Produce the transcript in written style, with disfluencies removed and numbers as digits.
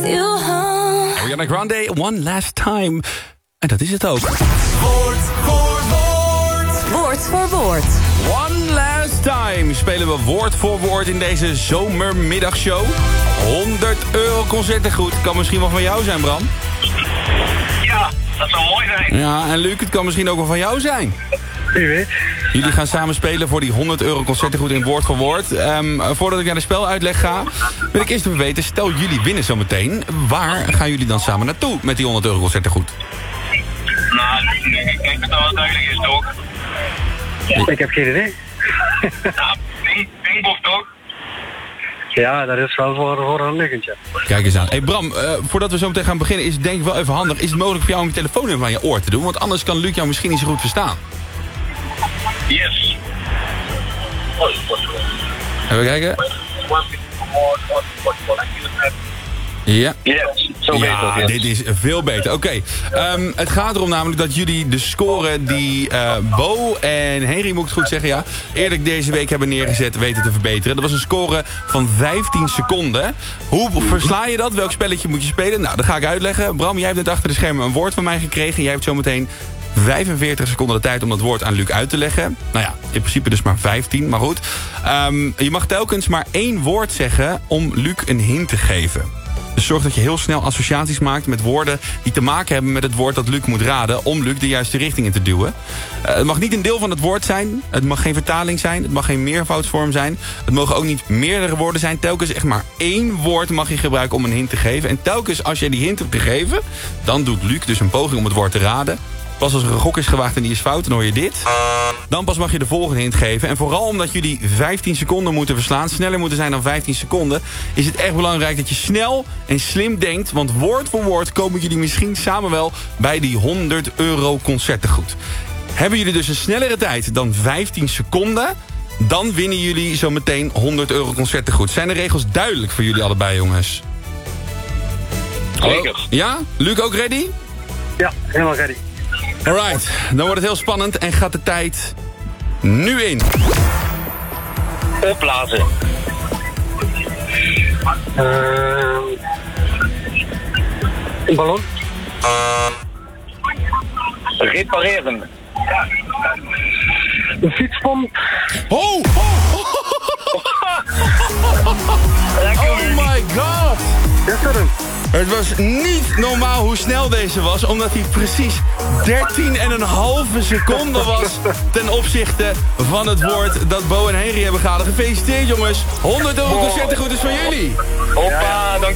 with you home. Ariana Grande, One Last Time. En dat is het ook. Woord voor woord. One Last Time spelen we woord voor woord in deze zomermiddagshow. 100 euro concertengoed. Kan misschien wel van jou zijn, Bram. Ja, dat zou mooi zijn. Ja, en Luc, het kan misschien ook wel van jou zijn. Wie weet. Jullie gaan samen spelen voor die 100 euro concertengoed in woord voor woord. Voordat ik naar de speluitleg ga, wil ik eerst even weten, stel jullie winnen zometeen. Waar gaan jullie dan samen naartoe met die 100 euro concertengoed? Nou, ik denk dat dat wel duidelijk is, toch? Ik heb geen idee. Nou, Pinkboef toch? Ja, dat is wel voor een liggend, Kijk eens aan. Hey Bram, voordat we zo meteen gaan beginnen is het denk ik wel even handig. Is het mogelijk voor jou om je telefoon even aan je oor te doen? Want anders kan Luc jou misschien niet zo goed verstaan. Yes. Even kijken. Ja. Yes, zo beter. Ja, dit is veel beter. Oké, het gaat erom namelijk dat jullie de score die Bo en Henry, moet ik het goed zeggen, ja, eerlijk deze week hebben neergezet weten te verbeteren. Dat was een score van 15 seconden. Hoe versla je dat? Welk spelletje moet je spelen? Nou, dat ga ik uitleggen. Bram, jij hebt net achter de schermen een woord van mij gekregen. Jij hebt zometeen 45 seconden de tijd om dat woord aan Luc uit te leggen. Nou ja, in principe dus maar 15, maar goed. Je mag telkens maar 1 woord zeggen om Luc een hint te geven. Dus zorg dat je heel snel associaties maakt met woorden die te maken hebben met het woord dat Luc moet raden, om Luc de juiste richting in te duwen. Het mag niet een deel van het woord zijn. Het mag geen vertaling zijn. Het mag geen meervoudsvorm zijn. Het mogen ook niet meerdere woorden zijn. Telkens echt maar 1 woord mag je gebruiken om een hint te geven. En telkens als je die hint hebt gegeven, dan doet Luc dus een poging om het woord te raden. Pas als er een gok is gewaagd en die is fout, dan hoor je dit. Dan pas mag je de volgende hint geven. En vooral omdat jullie 15 seconden moeten verslaan, sneller moeten zijn dan 15 seconden, is het echt belangrijk dat je snel en slim denkt. Want woord voor woord komen jullie misschien samen wel bij die 100 euro concertengoed. Hebben jullie dus een snellere tijd dan 15 seconden, dan winnen jullie zo meteen 100 euro concertengoed. Zijn de regels duidelijk voor jullie allebei, jongens? Zeker. Ja? Luc ook ready? Ja, helemaal ready. Alright, dan wordt het heel spannend en gaat de tijd nu in. Opblazen. Een ballon. Repareren. Een fietspomp. Oh! Oh my god! Yes, sir. Het was niet normaal hoe snel deze was, omdat hij precies 13,5 seconden was ten opzichte van het woord dat Bo en Henry hebben gehaald. Gefeliciteerd, jongens. 100 euro concertengoed is van jullie. Hoppa, dank